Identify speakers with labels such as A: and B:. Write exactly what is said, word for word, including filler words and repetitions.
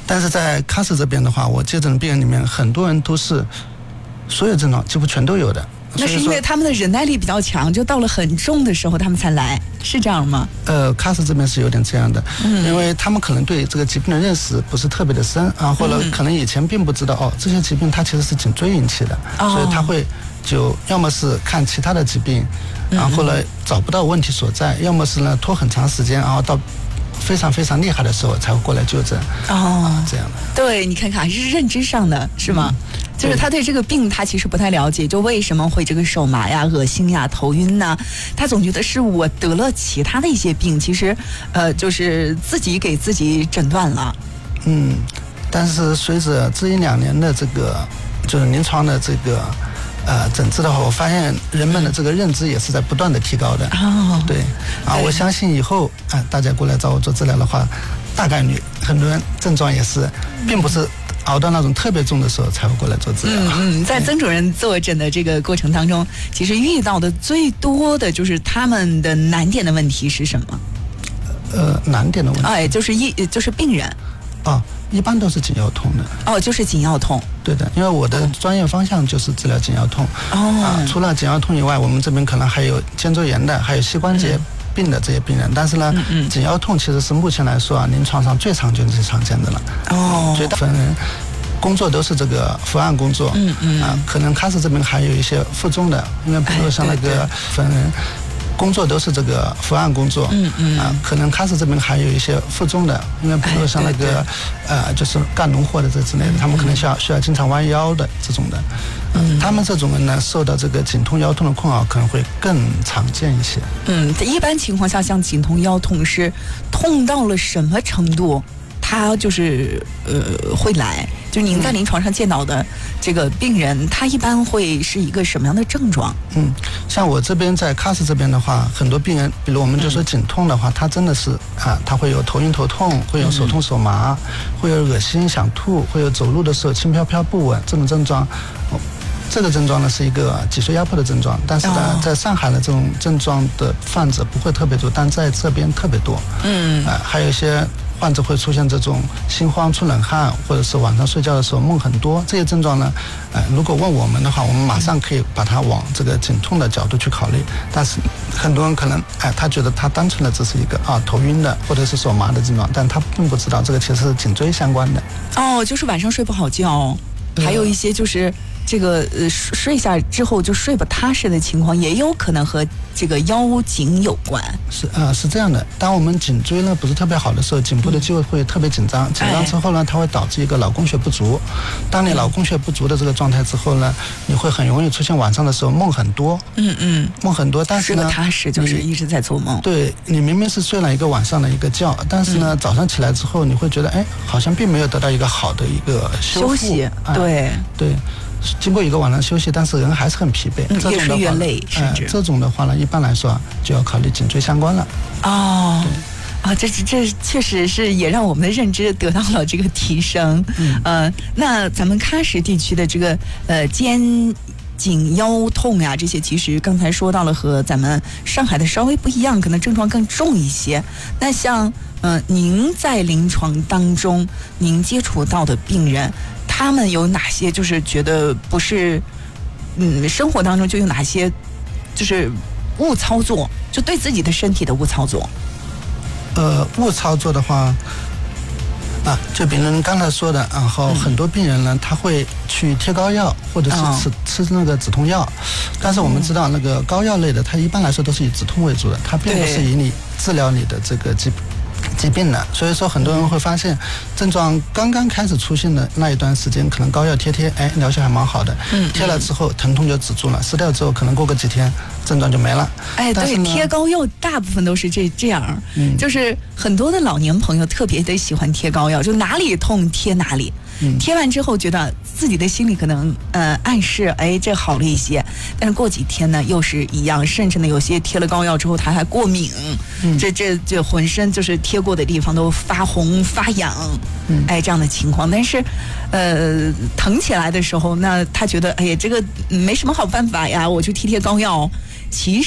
A: 但是在喀什这边的话，我接诊的病人里面，很多人都是所有症状几乎全都有的。
B: 那是因为他们的忍耐力比较强，就到了很重的时候他们才来，是这样吗？
A: 呃，喀什这边是有点这样的，嗯、因为他们可能对这个疾病的认识不是特别的深啊，或者可能以前并不知道、嗯、哦，这些疾病它其实是颈椎引起的，哦、所以他会就要么是看其他的疾病，然后后来找不到问题所在，嗯、要么是呢拖很长时间，然后到非常非常厉害的时候才会过来就诊。哦，啊、这样的。
B: 对，你看看还是认知上的，是吗？嗯，就是他对这个病他其实不太了解，就为什么会这个手麻呀、恶心呀、头晕呐，他总觉得是我得了其他的一些病，其实呃就是自己给自己诊断了。
A: 嗯，但是随着这一两年的这个就是临床的这个呃诊治的话，我发现人们的这个认知也是在不断的提高的。哦，对啊，我相信以后啊、呃、大家过来找我做治疗的话，大概率很多人症状也是并不是熬到那种特别重的时候才会过来做治疗。
B: 嗯嗯，在曾主任坐诊的这个过程当中，其实遇到的最多的就是他们的难点的问题是什么？
A: 呃，难点的问题，
B: 哎，就是一就是病人。
A: 哦，一般都是颈腰痛的。
B: 哦，就是颈腰痛。
A: 对的，因为我的专业方向就是治疗颈腰痛。哦。啊，除了颈腰痛以外，我们这边可能还有肩周炎的，还有膝关节。嗯病的这些病人，但是呢，嗯嗯颈腰痛其实是目前来说啊，临床上最常见、最常见的了。哦，绝大部分人工作都是这个伏案工作，嗯嗯啊，可能喀什这边还有一些附中的，因为比如像那个分人。工作都是这个伏案工作，嗯嗯啊，可能喀什这边还有一些附中的，因为比如像那个、哎、对对呃，就是干农活的这之类的，他们可能需要需要经常弯腰的这种的，嗯，他们这种人呢，受到这个颈痛腰痛的困扰可能会更常见一些。
B: 嗯，一般情况下，像颈痛腰痛是痛到了什么程度，他就是呃会来？就您在临床上见到的这个病人，他一般会是一个什么样的症状？
A: 嗯，像我这边在喀什这边的话，很多病人，比如我们就说颈痛的话，他真的是啊，他会有头晕头痛，会有手痛手麻，会有恶心想吐，会有走路的时候轻飘飘不稳这种症状。哦，这个症状呢是一个脊髓压迫的症状，但是呢，在上海的这种症状的患者不会特别多，但在这边特别多。嗯，啊，还有一些患者会出现这种心慌、出冷汗，或者是晚上睡觉的时候梦很多，这些症状呢，呃，如果问我们的话，我们马上可以把它往这个颈痛的角度去考虑。但是很多人可能，哎、呃，他觉得他单纯的只是一个啊头晕的或者是手麻的症状，但他并不知道这个其实是颈椎相关的。
B: 哦，就是晚上睡不好觉，还有一些就是这个呃睡下之后就睡不踏实的情况，也有可能和这个腰颈有关。
A: 是啊、呃，是这样的。当我们颈椎呢不是特别好的时候，颈部的肌肉会特别紧张，紧张之后呢，它会导致一个脑供血不足。当你脑供血不足的这个状态之后呢，你会很容易出现晚上的时候梦很多。嗯嗯，梦很多，但是呢，
B: 睡不踏实，就是一直在做梦。
A: 对，你明明是睡了一个晚上的一个觉，但是呢，嗯、早上起来之后，你会觉得哎，好像并没有得到一个好的一个休
B: 息。
A: 啊、
B: 对
A: 对。经过一个晚上休息，但是人还是很疲惫，
B: 嗯、越睡越累，甚至、
A: 呃、这种的话呢，一般来说就要考虑颈椎相关了。
B: 哦，啊，这这确实是也让我们的认知得到了这个提升。嗯，呃，那咱们喀什地区的这个呃肩颈腰痛呀，这些其实刚才说到了和咱们上海的稍微不一样，可能症状更重一些。那像呃您在临床当中您接触到的病人，他们有哪些就是觉得不是，嗯，生活当中就有哪些就是误操作，就对自己的身体的误操作？
A: 呃，误操作的话，啊，就比如您刚才说的，然后很多病人呢，他会去贴膏药，或者是吃、哦、吃那个止痛药，但是我们知道那个膏药类的，它一般来说都是以止痛为主的，它并不是以你治疗你的这个疾病。疾病的，所以说很多人会发现，症状刚刚开始出现的那一段时间，可能膏药贴贴，哎，疗效还蛮好的。嗯，贴了之后疼痛就止住了，撕掉之后可能过个几天症状就没了。
B: 哎，对，贴膏药大部分都是这这样，嗯，就是很多的老年朋友特别的喜欢贴膏药，就哪里痛贴哪里。嗯、贴完之后觉得自己的心里可能呃暗示哎这好了一些，但是过几天呢又是一样，甚至呢有些贴了膏药之后他还过敏，嗯、这这这浑身就是贴过的地方都发红发痒，嗯、哎这样的情况。但是呃疼起来的时候，那他觉得哎呀这个没什么好办法呀，我就贴贴膏药。其实